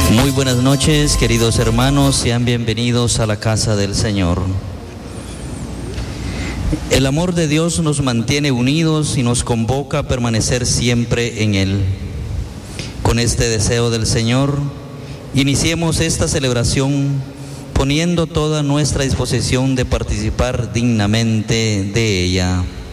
Muy buenas noches, queridos hermanos, sean bienvenidos a la casa del Señor. El amor de Dios nos mantiene unidos y nos convoca a permanecer siempre en Él. Con este deseo del Señor, iniciemos esta celebración poniendo toda nuestra disposición de participar dignamente de ella.